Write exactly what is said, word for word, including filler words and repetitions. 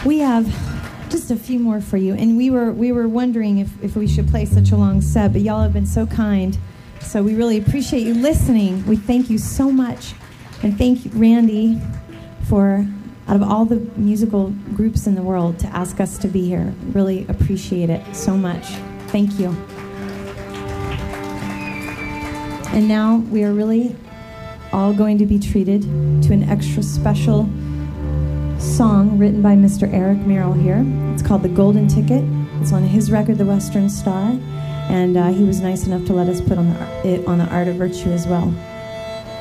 We have just a few more for you, and we were we were wondering if, if we should play such a long set, but y'all have been so kind, so we really appreciate you listening. We thank you so much, and thank you, Randy, for, out of all the musical groups in the world, to ask us to be here. Really appreciate it so much. Thank you. And now we are really all going to be treated to an extra special song written by Mister Eric Merrill here. It's called The Golden Ticket. It's on his record, The Western Star, and uh, he was nice enough to let us put on the, it on the Art of Virtue as well.